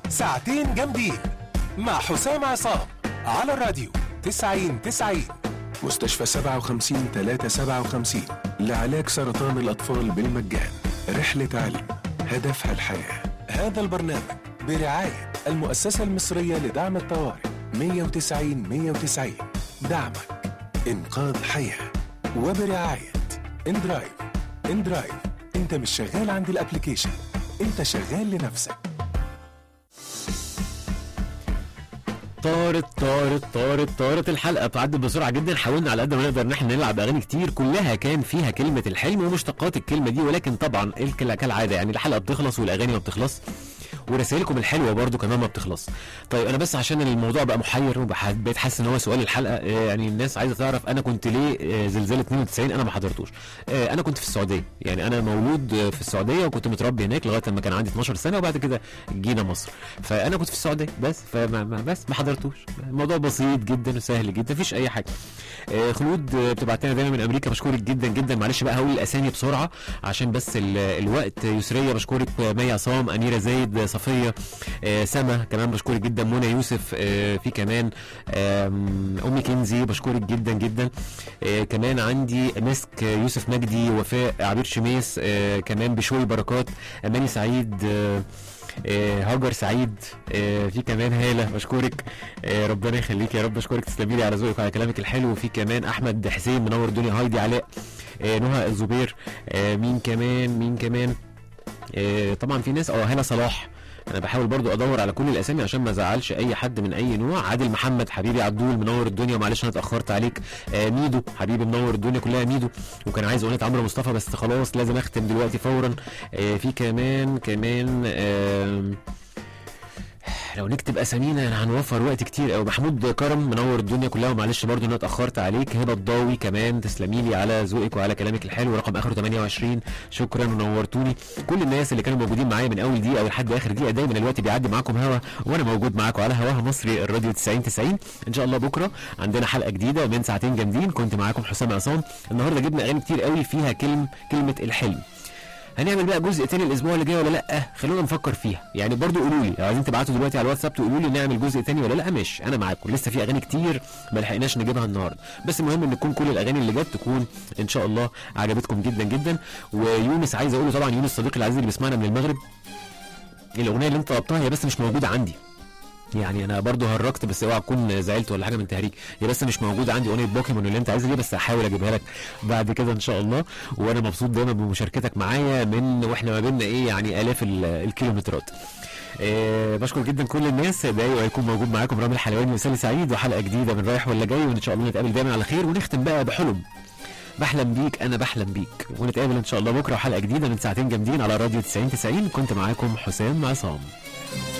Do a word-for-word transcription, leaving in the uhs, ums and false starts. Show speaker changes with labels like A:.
A: ساعتين جامدين مع حسام عصام على الراديو تسعين تسعين. مستشفى سبعة وخمسين ثلاثة سبعة وخمسين لعلاج سرطان الأطفال بالمجان. رحلة علم هدفها الحياة. هذا البرنامج برعاية المؤسسة المصرية لدعم الطوارئ مية وتسعين مية وتسعين. دعمك إنقاذ حياة. وبرعاية اندرايف. اندرايف، انت مش شغال عند الابليكيشن، انت شغال لنفسك.
B: طارت طارت طارت طارت الحلقه بتعدي بسرعه جدا. حاولنا على قد ما نقدر ان احنا نلعب اغاني كتير كلها كان فيها كلمه الحلم ومشتقات الكلمه دي، ولكن طبعا كالعاده يعني الحلقه بتخلص والاغاني ما بتخلص ورسائلكم الحلوه برضو كمان ما بتخلص. طيب انا بس عشان الموضوع بقى محير وبقيت حاسس ان هو سؤال الحلقه، يعني الناس عايزه تعرف انا كنت ليه زلزال اتنين وتسعين انا ما حضرتوش. انا كنت في السعوديه، يعني انا مولود في السعوديه وكنت متربي هناك لغايه لما كان عندي اتناشر سنه وبعد كده جينا مصر، فانا كنت في السعوديه بس فما بس ما حضرتوش. الموضوع بسيط جدا وسهل جدا مفيش اي حاجه. خلود بتبعت لنا دايما من امريكا، بشكرك جدا جدا. معلش بقى هقول الاسامي بسرعه عشان بس الوقت. يسريه بشكرك، مي عصام، اميره زايد، صفيه، آه سما كمان بشكرك جدا، منى يوسف، آه في كمان امي كنزي بشكرك جدا جدا. آه كمان عندي مسك يوسف مجدي، وفاء عبير شميس، آه كمان بشوي بركات، اماني سعيد، آه آه هاجر سعيد، آه في كمان هاله بشكرك، آه ربنا يخليك يا رب. بشكرك تسلمي لي على ذوقك وعلى كلامك الحلو. وفي كمان احمد حسين منور الدنيا، هايدي علاء، آه نهى الزبير، آه مين كمان مين كمان آه طبعا في ناس اه هاله صلاح. انا بحاول برضو ادور على كل الاسامي عشان ما ازعلش اي حد من اي نوع. عادل محمد حبيبي، عبدول منور الدنيا، معلش انا اتاخرت عليك. آه ميدو حبيبي منور الدنيا كلها ميدو. وكان عايز اغنيه عمرو مصطفى بس خلاص لازم اختم دلوقتي فورا. آه في كمان كمان آه لو نكتب اسامينا هنوفر وقت كتير قوي. محمود كرم منور الدنيا كلها ومعلش برضو انا اتاخرت عليك. هبه الضاوي كمان تسلمي لي على ذوقك وعلى كلامك الحلو، رقم اخره تمانية وعشرين، شكرا ونورتوني. كل الناس اللي كانوا موجودين معايا من اول دقيقه لحد اخر دقيقه، دايما الوقت بيعدي معاكم هوا وانا موجود معاكم على هواها مصري الراديو تسعين تسعين. ان شاء الله بكره عندنا حلقه جديده من ساعتين جامدين. كنت معاكم حسام عصام. النهارده جبنا اغاني كتير قوي فيها كلمه كلمه الحلم. هنعمل بقى جزء تاني الاسبوع اللي جاي ولا لا؟ خلونا نفكر فيها، يعني برضو قولوا لي لو عايزين تبعتوا دلوقتي على الواتساب تقولوا لي نعمل جزء تاني ولا لا. ماشي انا معاكم، لسه في اغاني كتير ما لحقناش نجيبها النهارده، بس المهم ان تكون كل الاغاني اللي جت تكون ان شاء الله عجبتكم جدا جدا. ويونس عايز اقوله طبعا، يونس صديقي العزيز اللي بيسمعنا من المغرب، الاغنيه اللي انت طلبتها هي بس مش موجوده عندي، يعني انا برضو هرجت بس اوعى تكون زعلت ولا حاجه من تهريج، هي بس مش موجوده عندي اغنيه بوكيمون اللي انت عايزها دي، بس هحاول اجيبها لك بعد كده ان شاء الله. وانا مبسوط دايما بمشاركتك معايا من واحنا ما بيننا ايه يعني الاف الكيلومترات. إيه بشكر جدا كل الناس. دايما هيكون موجود معاكم رامي الحلواني وسالي سعيد وحلقه جديده من رايح ولا جاي، وان شاء الله نتقابل دايما على خير. ونختم بقى بحلم، بحلم بيك انا بحلم بيك، ونتقابل ان شاء الله بكره وحلقه جديده من ساعتين جامدين على راديو تسعين تسعين. كنت معاكم حسام عصام.